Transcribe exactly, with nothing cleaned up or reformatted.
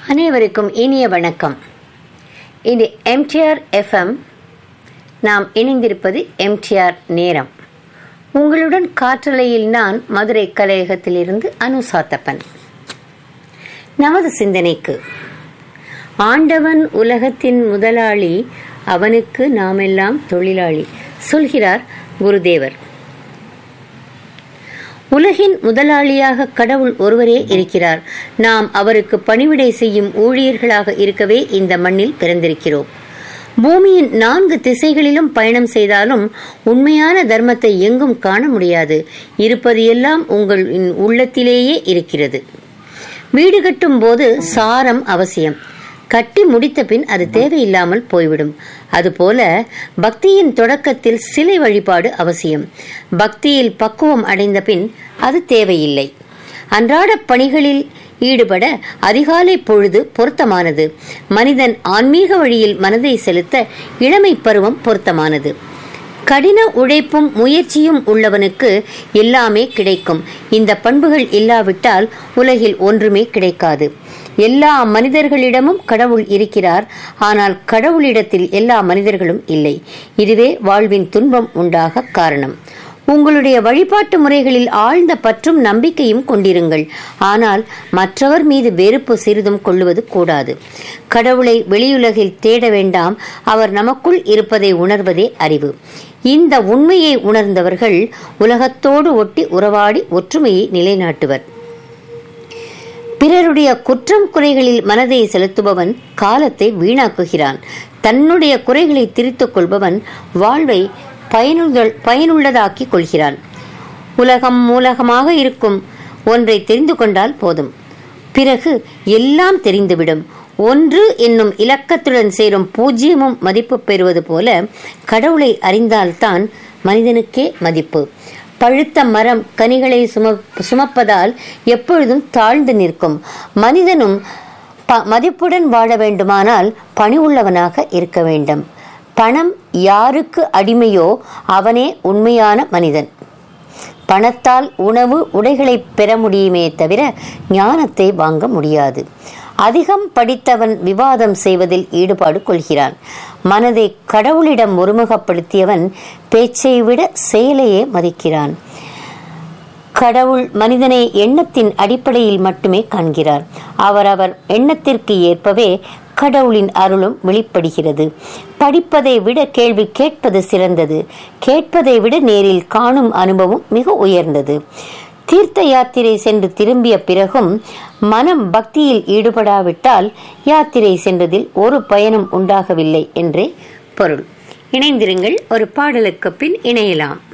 அனைவருக்கும் இனிய வணக்கம். இது எம்டிஆர் எஃப்எம். நாம் இணைந்திருப்பது எம்டிஆர் நேரம். உங்களுடன் காற்றலையில் நான் மதுரை கலையகத்திலிருந்து அனுசாத்தப்பன். நமது சிந்தனைக்கு, ஆண்டவன் உலகத்தின் முதலாளி, அவனுக்கு நாமெல்லாம் தொழிலாளி சொல்கிறார் குருதேவர். உலகின் முதலாளியாக கடவுள் ஒருவரே இருக்கிறார். நாம் அவருக்கு பணிவிடை செய்யும் ஊழியர்களாக இருக்கவே இந்த மண்ணில் பிறந்திருக்கிறோம். பூமியின் நான்கு திசைகளிலும் பயணம் செய்தாலும் உண்மையான தர்மத்தை எங்கும் காண முடியாது. இருப்பது எல்லாம் உங்கள் உள்ளத்திலேயே இருக்கிறது. வீடு கட்டும் போது சாரம் அவசியம். கட்டி முடித்த பின் அது தேவையில்லாமல் போய்விடும். அதுபோல பக்தியின் தொடக்கத்தில் சிலை வழிபாடு அவசியம். பக்தியில் பக்குவம் அடைந்த பின் அது தேவையில்லை. அன்றாட பணிகளில் ஈடுபட அதிகாலை பொழுது பொருத்தமானது. மனிதன் ஆன்மீக வழியில் மனதை செலுத்த இளமை பருவம் பொருத்தமானது. கடின உழைப்பும் முயற்சியும் உள்ளவனுக்கு எல்லாமே கிடைக்கும். இந்த பண்புகள் இல்லாவிட்டால் உலகில் ஒன்றுமே கிடைக்காது. எல்லா மனிதர்களிடமும் கடவுள் இருக்கிறார். ஆனால் கடவுளிடத்தில் எல்லா மனிதர்களும் இல்லை. இதுவே வாழ்வின் துன்பம் உண்டாக காரணம். உங்களுடைய வழிபாட்டு முறைகளில் ஆழ்ந்த பற்றும் நம்பிக்கையும் கொண்டிருங்கள். ஆனால் மற்றவர் மீது வெறுப்பு சிறிதும் கொள்ளுவது கூடாது. கடவுளை வெளியுலகில் தேட வேண்டாம். அவர் நமக்குள் இருப்பதை உணர்வதே அறிவு. இந்த உண்மையை உணர்ந்தவர்கள் உலகத்தோடு ஒட்டி உறவாடி ஒற்றுமையை நிலைநாட்டுவர். பிறருடைய குற்றம் குறைகளில் மனதை செலுத்துபவன் காலத்தை வீணாக்குகிறான். தன்னுடைய குறைகளை திரித்துக் கொள்பவன் வாழ்வை பயனுள்ளதாக்கிக் கொள்கிறான். உலகம் மூலகமாக இருக்கும் ஒன்றை தெரிந்து கொண்டால் போதும். பிறகு எல்லாம் தெரிந்துவிடும். ஒன்று என்னும் இலக்கத்துடன் சேரும் பூஜ்ஜியமும் மதிப்பு பெறுவது போல கடவுளை அறிந்தால்தான் மனிதனுக்கே மதிப்பு. பழுத்த மரம் கனிகளை சும சுமப்பதால் எப்பொழுதும் தாழ்ந்து நிற்கும். மனிதனும் மதிப்புடன் வாழ வேண்டுமானால் பணிவுள்ளவனாக இருக்க வேண்டும். பணம் யாருக்கு அடிமையோ அவனே உண்மையான மனிதன். பணத்தால் உணவு உடைகளை பெற முடியுமே தவிர ஞானத்தை வாங்க முடியாது. அதிகம் படித்தவன் விவாதம் செய்வதில் ஈடுபாடு கொள்கிறான். மனதை கடவுளிடம் ஒருமுகப்படுத்தியவன் பேச்சை விட செயலையே மதிக்கிறான். கடவுள் மனிதனை எண்ணத்தின் அடிப்படையில் மட்டுமே காண்கிறார். அவரவர் எண்ணத்திற்கு ஏற்பவே கடவுளின் அருளும் வெளிப்படுகிறது. படிப்பதை விட கேள்வி கேட்பது சிறந்தது. கேட்பதை விட நேரில் காணும் அனுபவம் மிக உயர்ந்தது. தீர்த்த யாத்திரை சென்று திரும்பிய பிறகும் மனம் பக்தியில் ஈடுபடாவிட்டால் யாத்திரை சென்றதில் ஒரு பயனும் உண்டாகவில்லை என்றே பொருள். இணைந்திருங்கள். ஒரு பாடலுக்கு பின் இணையலாம்.